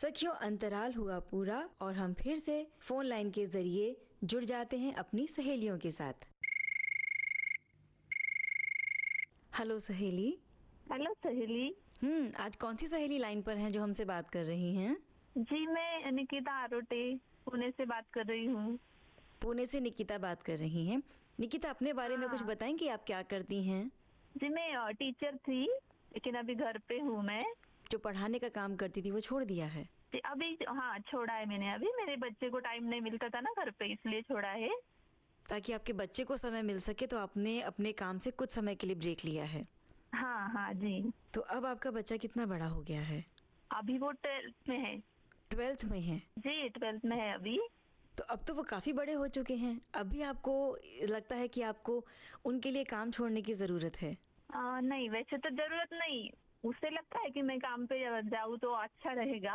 सखियों, अंतराल हुआ पूरा और हम फिर से फोन लाइन के जरिए जुड़ जाते हैं अपनी सहेलियों के साथ। हेलो सहेली। हेलो सहेली। आज कौन सी सहेली लाइन पर हैं जो हमसे बात कर रही हैं? जी, मैं निकिता आरोटे पुणे से बात कर रही हूँ। पुणे से निकिता बात कर रही हैं। निकिता, अपने बारे में कुछ बताएंगी, आप क्या करती हैं? जी, मैं टीचर थी लेकिन अभी घर पे हूँ मैं। जो पढ़ाने का काम करती थी वो छोड़ दिया है? जी, अभी हाँ छोड़ा है मैंने। अभी मेरे बच्चे को टाइम नहीं मिलता था ना घर पे, इसलिए छोड़ा है। ताकि आपके बच्चे को समय मिल सके तो आपने अपने काम से कुछ समय के लिए ब्रेक लिया है। हाँ हाँ जी। तो अब आपका बच्चा कितना बड़ा हो गया है? अभी वो 12th में है। 12th में है? जी, 12th में है अभी। तो अब तो वो काफी बड़े हो चुके हैं। अभी आपको लगता है कि आपको उनके लिए काम छोड़ने की जरूरत है? नहीं, वैसे तो जरूरत नहीं। उसे लगता है कि मैं काम पे जाऊँ तो अच्छा रहेगा।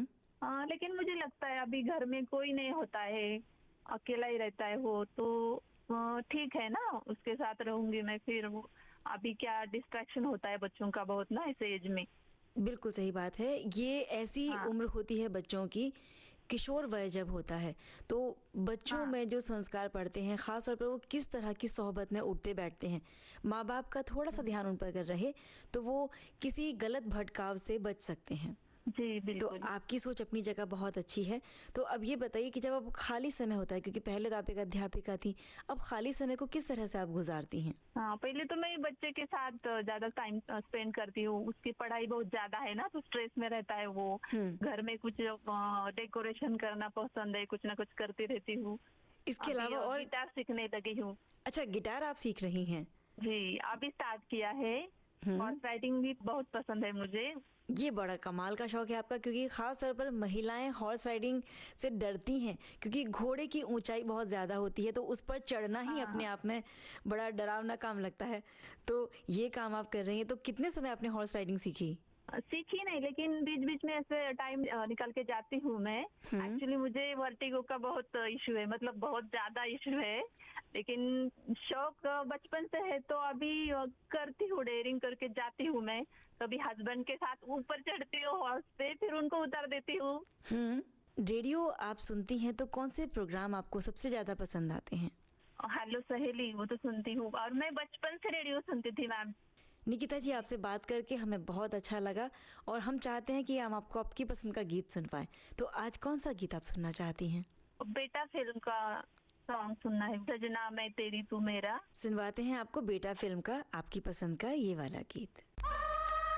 लेकिन मुझे लगता है अभी घर में कोई नहीं होता है, अकेला ही रहता है वो, तो ठीक है ना, उसके साथ रहूंगी मैं। फिर अभी क्या डिस्ट्रैक्शन होता है बच्चों का बहुत ना इस एज में। बिल्कुल सही बात है। ये ऐसी उम्र होती है बच्चों की, किशोर वय जब होता है तो बच्चों में जो संस्कार पड़ते हैं, खास तौर पर वो किस तरह की सोहबत में उठते बैठते हैं, माँ बाप का थोड़ा सा ध्यान उन पर अगर रहे तो वो किसी गलत भटकाव से बच सकते हैं। जी बिल्कुल। तो आपकी सोच अपनी जगह बहुत अच्छी है। तो अब ये बताइए कि जब अब खाली समय होता है, क्योंकि पहले तो आप एक अध्यापिका थी, अब खाली समय को किस तरह से आप गुजारती हैं? हाँ, पहले तो मैं बच्चे के साथ ज्यादा टाइम स्पेंड करती हूँ। उसकी पढ़ाई बहुत ज्यादा है ना, तो स्ट्रेस में रहता है वो। घर में कुछ डेकोरेशन करना पसंद है, कुछ ना कुछ करती रहती हूँ। इसके अलावा और गिटार सीखने लगी हूँ। अच्छा, गिटार आप सीख रही हैं? जी, अभी स्टार्ट किया है। हॉर्स राइडिंग भी बहुत पसंद है मुझे। ये बड़ा कमाल का शौक है आपका, क्योंकि खास तौर पर महिलाएं हॉर्स राइडिंग से डरती हैं, क्योंकि घोड़े की ऊंचाई बहुत ज्यादा होती है, तो उस पर चढ़ना ही अपने आप में बड़ा डरावना काम लगता है। तो ये काम आप कर रही हैं। तो कितने समय आपने हॉर्स राइडिंग सीखी? सीखी नहीं, लेकिन बीच बीच में ऐसे टाइम निकाल के जाती हूँ मैं। एक्चुअली मुझे वर्टिगो का बहुत इशू है, मतलब बहुत ज्यादा इशू है। लेकिन शौक बचपन से है, तो अभी करती हूँ, डेयरिंग करके जाती हूँ मैं। कभी हस्बैंड के साथ ऊपर चढ़ती हूँ हॉर्स पे, फिर उनको उतार देती हूँ। रेडियो आप सुनती हैं तो कौन से प्रोग्राम आपको सबसे ज्यादा पसंद आते हैं? हेलो सहेली, वो तो सुनती हूँ, और मैं बचपन से रेडियो सुनती थी मैम। निकिता जी, आपसे बात करके हमें बहुत अच्छा लगा और हम चाहते हैं कि हम आपको आपकी पसंद का गीत सुन पाएं। तो आज कौन सा गीत आप सुनना चाहती हैं? बेटा फिल्म का सॉन्ग सुनना है, सजना मैं तेरी तू मेरा। सुनवाते हैं आपको बेटा फिल्म का आपकी पसंद का ये वाला गीत।